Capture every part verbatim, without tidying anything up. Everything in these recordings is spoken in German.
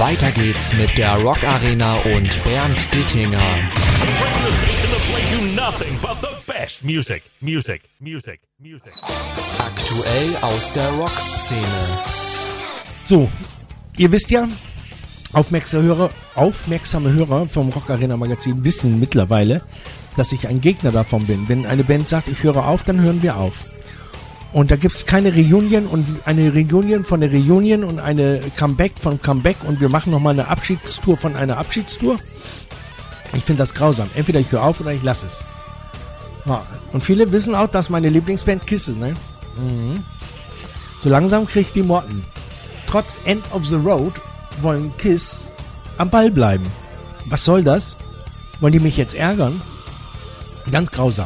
Weiter geht's mit der Rock Arena und Bernd Dittinger. Music, music, music, music. Aktuell aus der Rockszene. So, ihr wisst ja, aufmerksame Hörer, aufmerksame Hörer vom Rock Arena Magazin wissen mittlerweile, dass ich ein Gegner davon bin. Wenn eine Band sagt, ich höre auf, dann hören wir auf. Und da gibt es keine Reunion und eine Reunion von der Reunion und eine Comeback von Comeback und wir machen nochmal eine Abschiedstour von einer Abschiedstour. Ich finde das grausam. Entweder ich höre auf oder ich lasse es. Ja, und viele wissen auch, dass meine Lieblingsband Kiss ist, ne? Mhm. So langsam kriege ich die Motten. Trotz End of the Road wollen Kiss am Ball bleiben. Was soll das? Wollen die mich jetzt ärgern? Ganz grausam.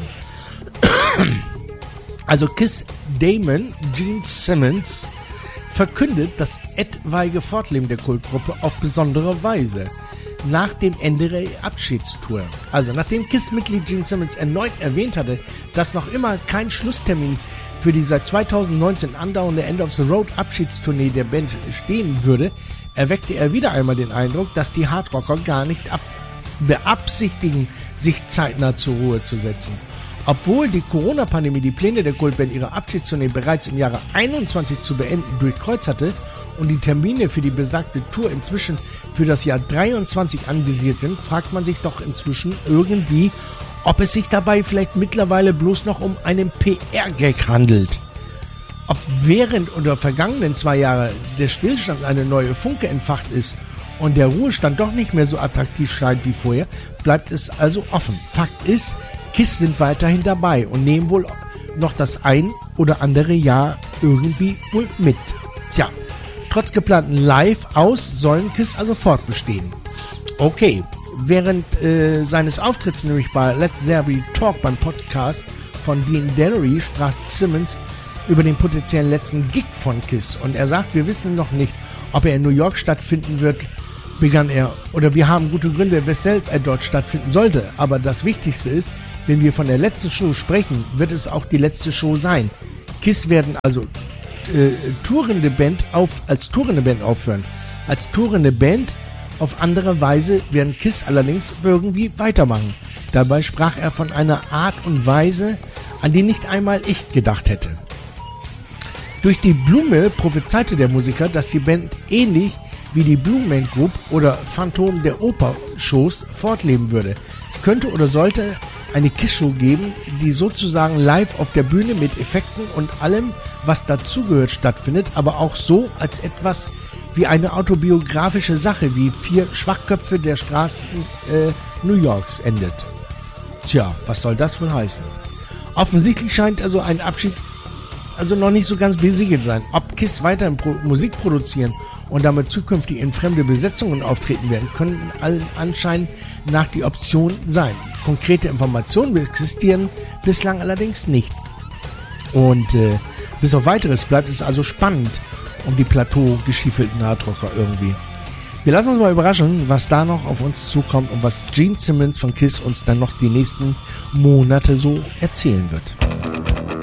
Also Kiss Damon Gene Simmons verkündet das etwaige Fortleben der Kultgruppe auf besondere Weise. Nach dem Ende der Abschiedstour. Also nachdem Kiss-Mitglied Gene Simmons erneut erwähnt hatte, dass noch immer kein Schlusstermin für die seit zweitausendneunzehn andauernde End of the Road Abschiedstournee der Band stehen würde, erweckte er wieder einmal den Eindruck, dass die Hardrocker gar nicht ab- beabsichtigen, sich zeitnah zur Ruhe zu setzen. Obwohl die Corona-Pandemie die Pläne der Kultband ihre Abschiedstournee bereits im Jahre einundzwanzig zu beenden durchkreuzt hatte und die Termine für die besagte Tour inzwischen für das Jahr dreiundzwanzig anvisiert sind, fragt man sich doch inzwischen irgendwie, ob es sich dabei vielleicht mittlerweile bloß noch um einen P R-Gag handelt. Ob während oder vergangenen zwei Jahre der Stillstand eine neue Funke entfacht ist und der Ruhestand doch nicht mehr so attraktiv scheint wie vorher, bleibt es also offen. Fakt ist, Kiss sind weiterhin dabei und nehmen wohl noch das ein oder andere Jahr irgendwie wohl mit. Tja, trotz geplanten Live-Aus sollen Kiss also fortbestehen. Okay, während äh, seines Auftritts nämlich bei Let's There Be Talk beim Podcast von Dean Derry sprach Simmons über den potenziellen letzten Gig von Kiss und er sagt, wir wissen noch nicht, ob er in New York stattfinden wird, begann er, oder wir haben gute Gründe, weshalb er dort stattfinden sollte, aber das Wichtigste ist, wenn wir von der letzten Show sprechen, wird es auch die letzte Show sein. Kiss werden also äh, tourende Band auf, als tourende Band aufhören. Als tourende Band auf andere Weise werden Kiss allerdings irgendwie weitermachen. Dabei sprach er von einer Art und Weise, an die nicht einmal ich gedacht hätte. Durch die Blume prophezeite der Musiker, dass die Band ähnlich wie die Blue Man Group oder Phantom der Oper Shows fortleben würde. Es könnte oder sollte eine Kiss-Show geben, die sozusagen live auf der Bühne mit Effekten und allem, was dazugehört, stattfindet, aber auch so als etwas wie eine autobiografische Sache, wie vier Schwachköpfe der Straßen äh, New Yorks endet. Tja, was soll das wohl heißen? Offensichtlich scheint also ein Abschied also noch nicht so ganz besiegelt sein. Ob Kiss weiterhin Pro- Musik produzieren und damit zukünftig in fremde Besetzungen auftreten werden, können allen Anschein nach die Option sein. Konkrete Informationen existieren bislang allerdings nicht. Und äh, bis auf weiteres bleibt es also spannend um die plateau-geschiefelten Hardrocker irgendwie. Wir lassen uns mal überraschen, was da noch auf uns zukommt und was Gene Simmons von Kiss uns dann noch die nächsten Monate so erzählen wird.